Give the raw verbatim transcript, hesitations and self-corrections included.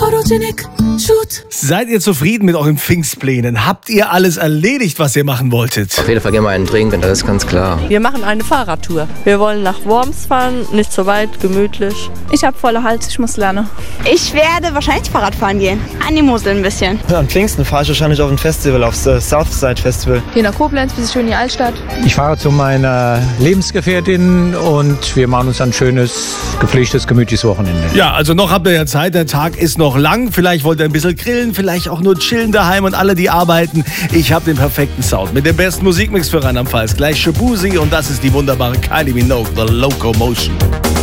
Photogenic Shoot. Seid ihr zufrieden mit euren Pfingstplänen? Habt ihr alles erledigt, was ihr machen wolltet? Auf jeden Fall gehen wir einen trinken, das ist ganz klar. Wir machen eine Fahrradtour. Wir wollen nach Worms fahren, nicht so weit, gemütlich. Ich habe volle Hals, ich muss lernen. Ich werde wahrscheinlich Fahrrad fahren gehen. An die Mosel ein bisschen. Am Pfingsten fahre ich wahrscheinlich auf ein Festival, aufs äh, Southside Festival. Hier nach Koblenz, bis schön in die Altstadt. Ich fahre zu meiner Lebensgefährtin und wir machen uns ein schönes, gepflegtes, gemütliches Wochenende. Ja, also noch habt ihr ja Zeit, der Tag ist noch lang. Vielleicht wollt ihr ein bisschen grillen, vielleicht auch nur chillen daheim und alle, die arbeiten. Ich habe den perfekten Sound mit dem besten Musikmix für Rheinland-Pfalz. Gleich Shabuzi und das ist die wunderbare Kylie Minogue, The Locomotion.